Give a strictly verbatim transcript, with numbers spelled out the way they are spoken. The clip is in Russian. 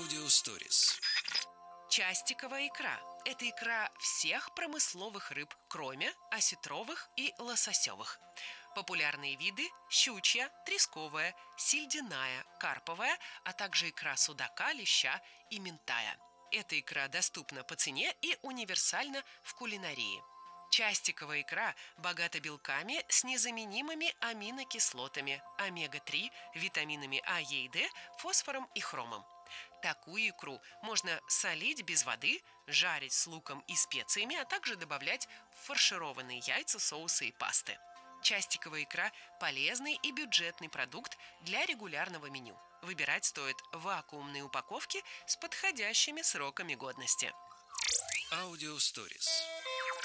Аудиосторис. Частиковая икра – это икра всех промысловых рыб, кроме осетровых и лососевых. Популярные виды – щучья, тресковая, сельдяная, карповая, а также икра судака, леща и минтая. Эта икра доступна по цене и универсальна в кулинарии. Частиковая икра богата белками с незаменимыми аминокислотами, омега три, витаминами А, Е и Д, фосфором и хромом. Такую икру можно солить без воды, жарить с луком и специями, а также добавлять в фаршированные яйца, соусы и пасты. Частиковая икра – полезный и бюджетный продукт для регулярного меню. Выбирать стоит вакуумные упаковки с подходящими сроками годности. Аудиосторис.